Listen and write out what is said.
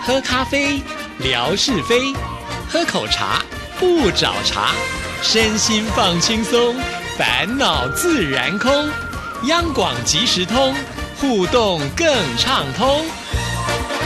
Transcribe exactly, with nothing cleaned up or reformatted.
喝咖啡，聊是非；喝口茶，不找茬。身心放轻松，烦恼自然空。央广即时通，互动更畅通。